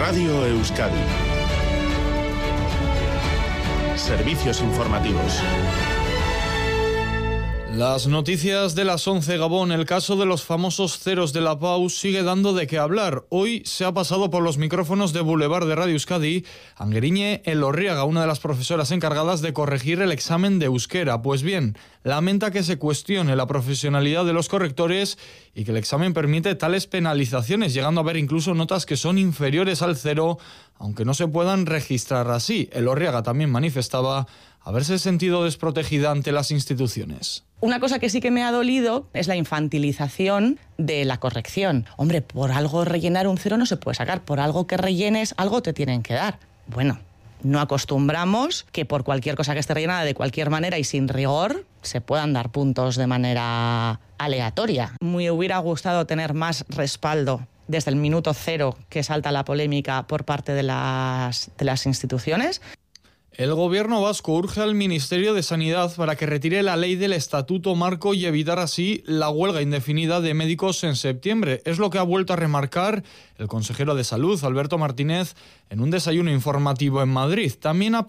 Radio Euskadi. Servicios informativos. Las noticias de las 11, Gabón. El caso de los famosos ceros de la Pau sigue dando de qué hablar. Hoy se ha pasado por los micrófonos de Boulevard de Radio Euskadi Angueriñe Elorriaga, una de las profesoras encargadas de corregir el examen de euskera. Pues bien, lamenta que se cuestione la profesionalidad de los correctores y que el examen permite tales penalizaciones, llegando a haber incluso notas que son inferiores al cero, aunque no se puedan registrar así. Elorriaga también manifestaba haberse sentido desprotegida ante las instituciones. Una cosa que sí que me ha dolido es la infantilización de la corrección. Hombre, por algo rellenar un cero no se puede sacar, por algo que rellenes, algo te tienen que dar. Bueno, no acostumbramos que por cualquier cosa que esté rellenada de cualquier manera y sin rigor se puedan dar puntos de manera aleatoria. Me hubiera gustado tener más respaldo desde el minuto cero que salta la polémica por parte de las instituciones. El gobierno vasco urge al Ministerio de Sanidad para que retire la ley del Estatuto Marco y evitar así la huelga indefinida de médicos en septiembre. Es lo que ha vuelto a remarcar el consejero de Salud, Alberto Martínez, en un desayuno informativo en Madrid. También ha